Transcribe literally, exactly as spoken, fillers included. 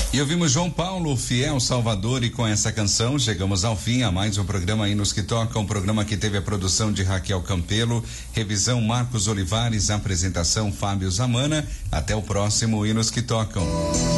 E ouvimos João Paulo, Fiel Salvador, e com essa canção chegamos ao fim a mais um programa Hinos que Tocam, um programa que teve a produção de Raquel Campelo, revisão Marcos Olivares, apresentação Fábio Zamana. Até o próximo Hinos que Tocam.